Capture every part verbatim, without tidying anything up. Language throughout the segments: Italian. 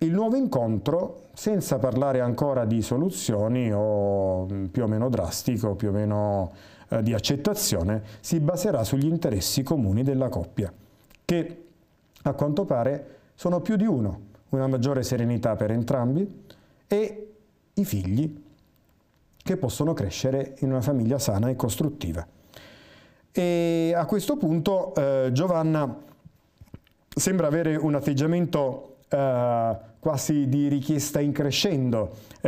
il nuovo incontro, senza parlare ancora di soluzioni o più o meno drastiche o più o meno eh, di accettazione, si baserà sugli interessi comuni della coppia, che a quanto pare sono più di uno, una maggiore serenità per entrambi e i figli che possono crescere in una famiglia sana e costruttiva. E a questo punto eh, Giovanna sembra avere un atteggiamento eh, quasi di richiesta in crescendo, eh,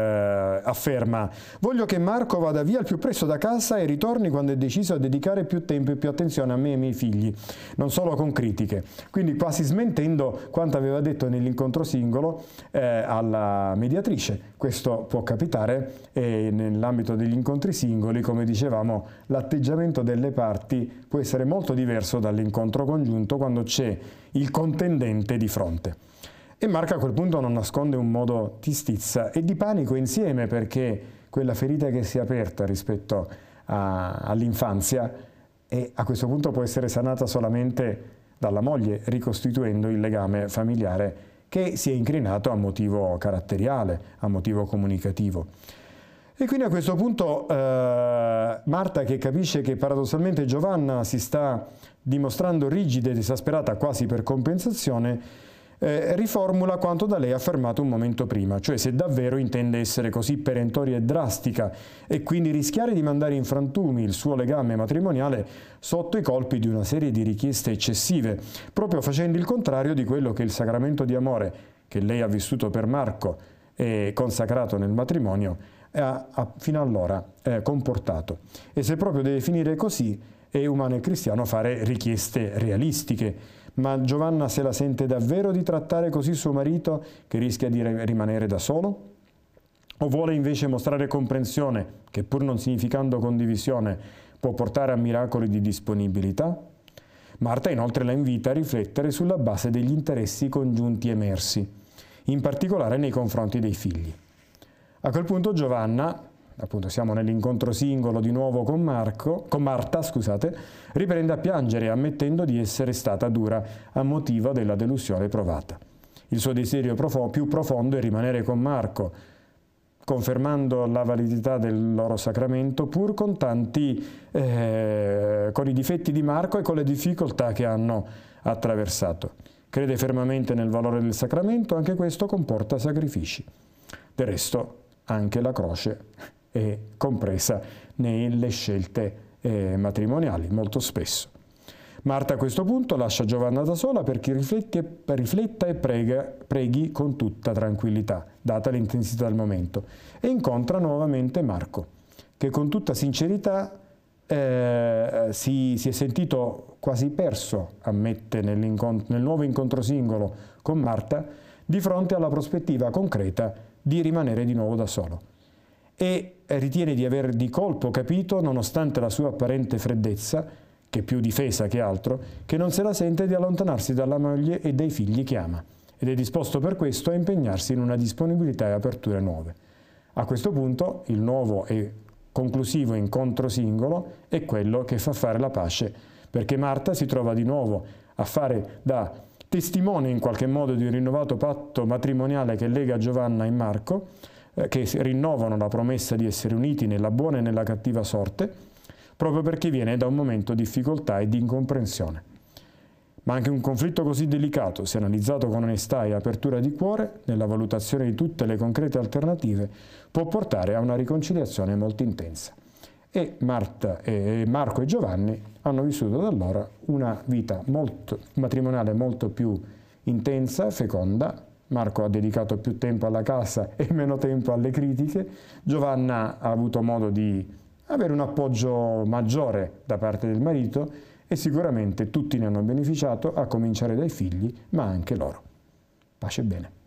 afferma: voglio che Marco vada via al più presto da casa e ritorni quando è deciso a dedicare più tempo e più attenzione a me e ai miei figli, non solo con critiche. Quindi quasi smentendo quanto aveva detto nell'incontro singolo eh, alla mediatrice. Questo può capitare e nell'ambito degli incontri singoli, come dicevamo, l'atteggiamento delle parti può essere molto diverso dall'incontro congiunto quando c'è il contendente di fronte. E Marco a quel punto non nasconde un modo di stizza e di panico insieme, perché quella ferita che si è aperta rispetto all'infanzia e a questo punto può essere sanata solamente dalla moglie, ricostituendo il legame familiare che si è incrinato a motivo caratteriale, a motivo comunicativo. E quindi a questo punto eh, Marta, che capisce che paradossalmente Giovanna si sta dimostrando rigida ed esasperata quasi per compensazione, Eh, riformula quanto da lei affermato un momento prima, cioè se davvero intende essere così perentoria e drastica e quindi rischiare di mandare in frantumi il suo legame matrimoniale sotto i colpi di una serie di richieste eccessive, proprio facendo il contrario di quello che il sacramento di amore che lei ha vissuto per Marco e consacrato nel matrimonio ha, ha fino allora eh, comportato. E se proprio deve finire così, è umano e cristiano fare richieste realistiche. Ma Giovanna se la sente davvero di trattare così suo marito, che rischia di rimanere da solo? O vuole invece mostrare comprensione, che pur non significando condivisione può portare a miracoli di disponibilità? Marta inoltre la invita a riflettere sulla base degli interessi congiunti emersi, in particolare nei confronti dei figli. A quel punto Giovanna, appunto siamo nell'incontro singolo di nuovo con, Marco, con Marta, scusate, riprende a piangere ammettendo di essere stata dura a motivo della delusione provata. Il suo desiderio profo- più profondo è rimanere con Marco, confermando la validità del loro sacramento pur con tanti, eh, con i difetti di Marco e con le difficoltà che hanno attraversato. Crede fermamente nel valore del sacramento, anche questo comporta sacrifici. Del resto anche la croce è compresa nelle scelte eh, matrimoniali, molto spesso. Marta a questo punto lascia Giovanna da sola perché riflette, rifletta e prega, preghi con tutta tranquillità, data l'intensità del momento, e incontra nuovamente Marco, che con tutta sincerità eh, si, si è sentito quasi perso, ammette nel nuovo incontro singolo con Marta, di fronte alla prospettiva concreta di rimanere di nuovo da solo. E ritiene di aver di colpo capito, nonostante la sua apparente freddezza, che è più difesa che altro, che non se la sente di allontanarsi dalla moglie e dai figli che ama, ed è disposto per questo a impegnarsi in una disponibilità e aperture nuove. A questo punto il nuovo e conclusivo incontro singolo è quello che fa fare la pace, perché Marta si trova di nuovo a fare da testimone in qualche modo di un rinnovato patto matrimoniale che lega Giovanna e Marco, eh, che rinnovano la promessa di essere uniti nella buona e nella cattiva sorte, proprio perché viene da un momento di difficoltà e di incomprensione. Ma anche un conflitto così delicato, se analizzato con onestà e apertura di cuore, nella valutazione di tutte le concrete alternative, può portare a una riconciliazione molto intensa. E Marta e Marco e Giovanni hanno vissuto da allora una vita molto, matrimoniale molto più intensa, feconda. Marco ha dedicato più tempo alla casa e meno tempo alle critiche. Giovanna ha avuto modo di avere un appoggio maggiore da parte del marito e sicuramente tutti ne hanno beneficiato, a cominciare dai figli, ma anche loro. Pace e bene.